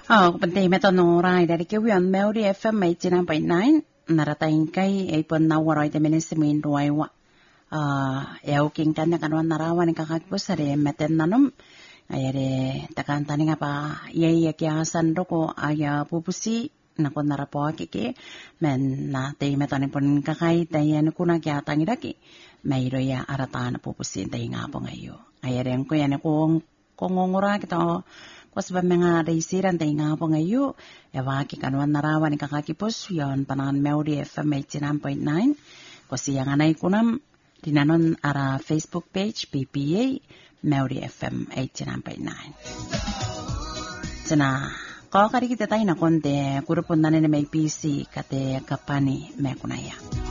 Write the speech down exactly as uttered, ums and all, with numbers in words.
Oh, penting meto no rai dari kewian Melody F M eighty-nine point nine naratain kai ay pon na waray te menesimin ruay wa. Ah, yaw king tanya kanwan narawan ni kakakpos sare meten nanum ayare takan tani nga pa yay yakyasan roko aya pupusi nakon narapo kike men na te meto ni pon kakay tayan kuna kya tangiraki mayro ya aratan pupusi tay nga po ngayo. Ayare ko yan ko kongongora kita Kwas ba mga daisiran tayo nga po ngayon, ewa kikanwan narawan ni kakakipos, yon panangan Melody F M eighty-nine point nine, kasi yung anay kunam, dinanon ara Facebook page, P P A, Melody F M eighty-nine point nine. Sana, kau kari kita tayo na konti, kurupon na nila may P C, kate kapani, may kunaya.